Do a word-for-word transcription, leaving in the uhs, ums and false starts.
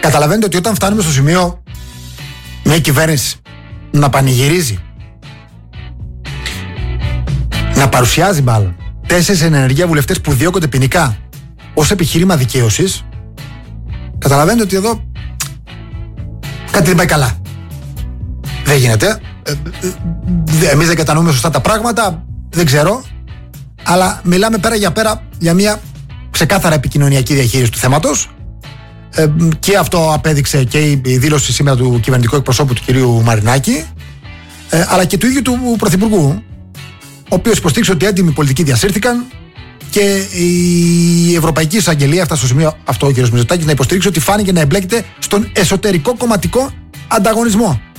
Καταλαβαίνετε ότι όταν φτάνουμε στο σημείο μια κυβέρνηση να πανηγυρίζει, να παρουσιάζει μάλλον τέσσερις εν ενεργεία βουλευτές που διώκονται ποινικά ως επιχείρημα δικαίωσης, καταλαβαίνετε ότι εδώ κάτι δεν πάει καλά. Δεν γίνεται. Εμείς δεν κατανοούμε σωστά τα πράγματα, δεν ξέρω, αλλά μιλάμε πέρα για πέρα για μια ξεκάθαρα επικοινωνιακή διαχείριση του θέματος. Ε, και αυτό απέδειξε και η δήλωση σήμερα του κυβερνητικού εκπροσώπου του κυρίου Μαρινάκη, ε, αλλά και του ίδιου του Πρωθυπουργού, ο οποίος υποστήριξε ότι έντιμοι πολιτικοί διασύρθηκαν και η Ευρωπαϊκή Εισαγγελία, αυτά στο σημείο αυτό ο κ. Μητσοτάκης, να υποστηρίξει ότι φάνηκε να εμπλέκεται στον εσωτερικό κομματικό ανταγωνισμό.